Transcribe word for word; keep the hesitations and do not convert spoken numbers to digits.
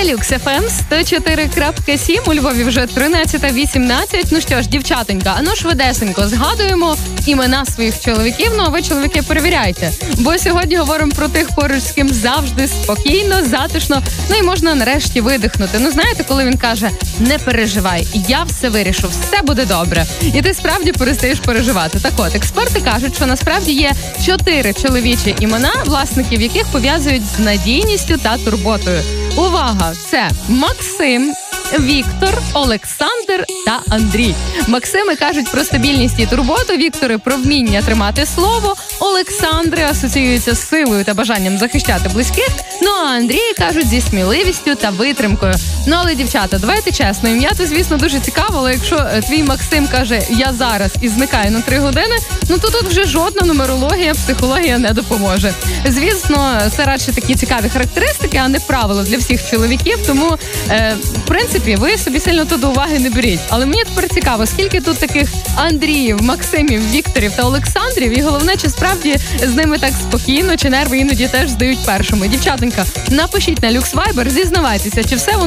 Це Люкс еф ем сто чотири крапка сім, у Львові вже тринадцята вісімнадцять. Ну що ж, дівчатонька, а ну швидесенько згадуємо імена своїх чоловіків, ну а ви, чоловіки, перевіряйте. Бо сьогодні говоримо про тих, поруч з ким завжди спокійно, затишно, ну і можна нарешті видихнути. Ну знаєте, коли він каже, не переживай, я все вирішу, все буде добре. І ти справді перестаєш переживати. Так от, експерти кажуть, що насправді є чотири чоловічі імена, власників яких пов'язують з надійністю та турботою. Увага! Це Максим, Віктор, Олександр та Андрій. Максими кажуть про стабільність і турботу, Віктори про вміння тримати слово, Олександри асоціюються з силою та бажанням захищати близьких, ну а Андрій кажуть зі сміливістю та витримкою. Ну але, дівчата, давайте чесно, ім'я це, звісно, дуже цікаво, але якщо твій Максим каже «я зараз» і зникає на три години, ну то тут вже жодна нумерологія, психологія не допоможе. Звісно, це радше такі цікаві характеристики, а не правила для всіх чоловіків, тому, е, в принципі, ви собі сильно тут до уваги не беріть. Але мені тепер цікаво, скільки тут таких Андріїв, Максимів, Вікторів та Олександрів, і головне, чи справді з ними так спокійно, чи нерви іноді теж здають першими. Дівчатонька, напишіть на Люкс Вайбер, зізнавайтеся, чи все воно